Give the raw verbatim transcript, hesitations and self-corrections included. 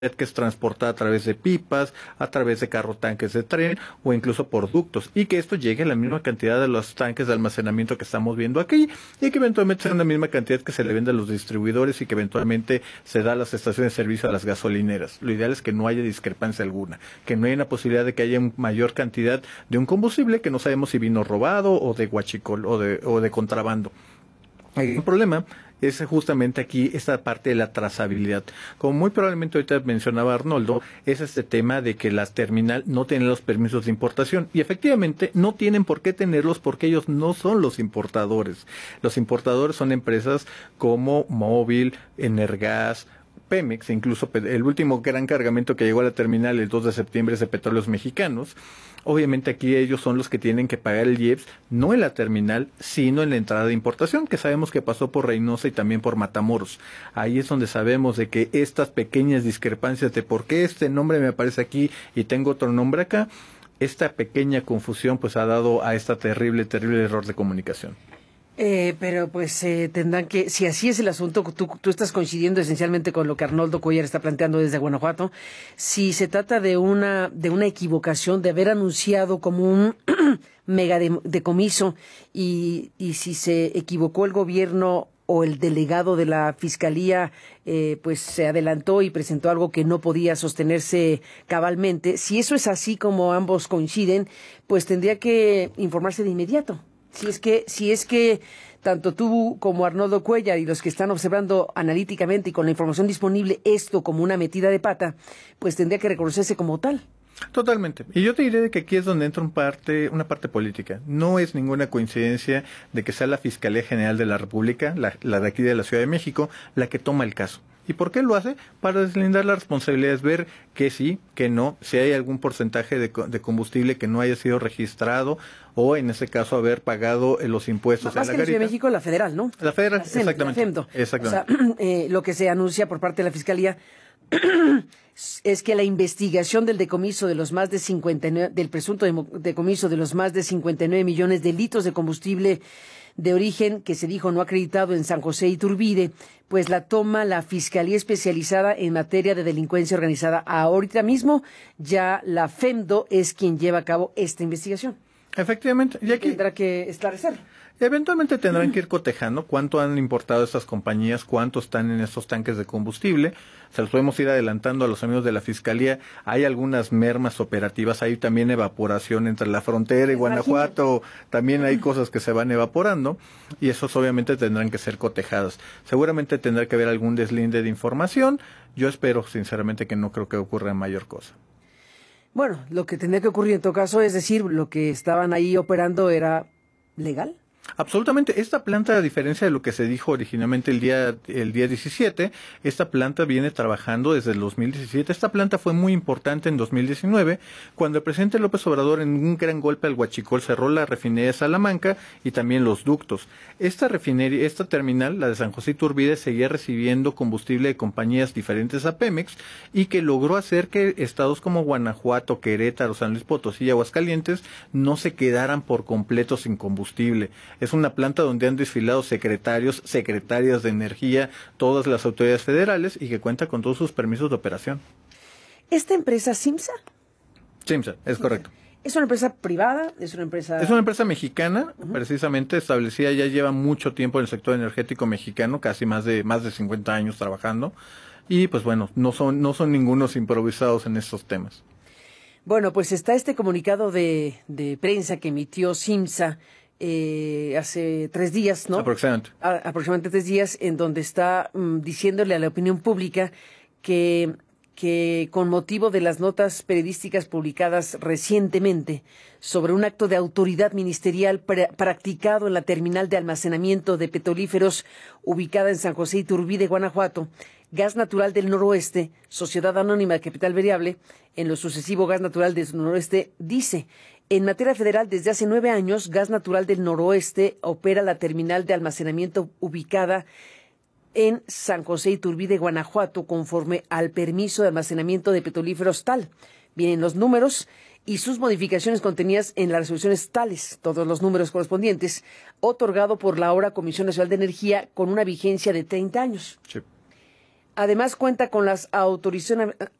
que es transportada a través de pipas, a través de carro tanques de tren o incluso por ductos, y que esto llegue a la misma cantidad de los tanques de almacenamiento que estamos viendo aquí, y que eventualmente sea la misma cantidad que se le vende a los distribuidores y que eventualmente se da a las estaciones de servicio a las gasolineras. Lo ideal es que no haya discrepancia alguna, que no haya una posibilidad de que haya una mayor cantidad de un combustible que no sabemos si vino robado o de guachicol o de, o de contrabando. El problema es justamente aquí esta parte de la trazabilidad. Como muy probablemente ahorita mencionaba Arnoldo, es este tema de que las terminal no tienen los permisos de importación, y efectivamente no tienen por qué tenerlos porque ellos no son los importadores. Los importadores son empresas como Móvil, Energas, Pemex, incluso el último gran cargamento que llegó a la terminal el dos de septiembre es de Petróleos Mexicanos. Obviamente aquí ellos son los que tienen que pagar el I E P S, no en la terminal, sino en la entrada de importación, que sabemos que pasó por Reynosa y también por Matamoros. Ahí es donde sabemos de que estas pequeñas discrepancias de por qué este nombre me aparece aquí y tengo otro nombre acá, esta pequeña confusión pues ha dado a esta terrible, terrible error de comunicación. Eh, pero pues eh, tendrán que, si así es el asunto, tú, tú estás coincidiendo esencialmente con lo que Arnoldo Cuellar está planteando desde Guanajuato. Si se trata de una de una equivocación, de haber anunciado como un mega decomiso, y, y si se equivocó el gobierno o el delegado de la Fiscalía, eh, pues se adelantó y presentó algo que no podía sostenerse cabalmente, si eso es así como ambos coinciden, pues tendría que informarse de inmediato. Si es que, si es que tanto tú como Arnoldo Cuellar y los que están observando analíticamente y con la información disponible esto como una metida de pata, pues tendría que reconocerse como tal. Totalmente. Y yo te diré de que aquí es donde entra un parte, una parte política. No es ninguna coincidencia de que sea la Fiscalía General de la República, la, la de aquí de la Ciudad de México, la que toma el caso. ¿Y por qué lo hace? Para deslindar las responsabilidades, ver que sí, que no, si hay algún porcentaje de, de combustible que no haya sido registrado, o en ese caso haber pagado los impuestos. Más a la que la Ciudad de garita. México, la federal, ¿no? La federal, la CEM, exactamente. La FEMDO. Exactamente. O sea, eh, lo que se anuncia por parte de la Fiscalía es que la investigación del decomiso de los más de cincuenta y nueve, del presunto decomiso de los más de cincuenta y nueve millones de litros de combustible de origen que se dijo no acreditado en San José Iturbide, pues la toma la Fiscalía Especializada en Materia de Delincuencia Organizada. Ahorita mismo ya la FEMDO es quien lleva a cabo esta investigación. Efectivamente. Y aquí tendrá que esclarecer. Eventualmente tendrán que ir cotejando cuánto han importado estas compañías, cuánto están en estos tanques de combustible. Se los podemos ir adelantando a los amigos de la Fiscalía. Hay algunas mermas operativas, hay también evaporación entre la frontera y Guanajuato. También hay cosas que se van evaporando y esos obviamente tendrán que ser cotejadas. Seguramente tendrá que haber algún deslinde de información. Yo espero sinceramente que no creo que ocurra mayor cosa. Bueno, lo que tendría que ocurrir en todo caso es decir, lo que estaban ahí operando era legal. Absolutamente. Esta planta, a diferencia de lo que se dijo originalmente el día el día diecisiete, esta planta viene trabajando desde el dos mil diecisiete. Esta planta fue muy importante en dos mil diecinueve, cuando el presidente López Obrador, en un gran golpe al huachicol, cerró la refinería de Salamanca y también los ductos. Esta refinería, esta terminal, la de San José Iturbide, seguía recibiendo combustible de compañías diferentes a Pemex y que logró hacer que estados como Guanajuato, Querétaro, San Luis Potosí y Aguascalientes no se quedaran por completo sin combustible. Es una planta donde han desfilado secretarios, secretarias de energía, todas las autoridades federales y que cuenta con todos sus permisos de operación. ¿Esta empresa Simsa? Simsa, es Simsa. correcto. ¿Es una empresa privada? ¿Es una empresa...? Es una empresa mexicana, uh-huh. precisamente establecida, ya lleva mucho tiempo en el sector energético mexicano, casi más de más de cincuenta años trabajando. Y pues bueno, no son, no son ningunos improvisados en estos temas. Bueno, pues está este comunicado de, de prensa que emitió Simsa, Eh, hace tres días, ¿no? Aproximadamente. A, aproximadamente tres días, en donde está mm, diciéndole a la opinión pública que, que con motivo de las notas periodísticas publicadas recientemente sobre un acto de autoridad ministerial pra, practicado en la terminal de almacenamiento de petrolíferos ubicada en San José Iturbide, Guanajuato, Gas Natural del Noroeste, Sociedad Anónima de Capital Variable, en lo sucesivo Gas Natural del Noroeste, dice: en materia federal, desde hace nueve años, Gas Natural del Noroeste opera la terminal de almacenamiento ubicada en San José Iturbide, Guanajuato, conforme al permiso de almacenamiento de petrolíferos tal. Vienen los números y sus modificaciones contenidas en las resoluciones tales, todos los números correspondientes, otorgado por la ahora Comisión Nacional de Energía con una vigencia de treinta años. Sí. Además cuenta con las autorizaciones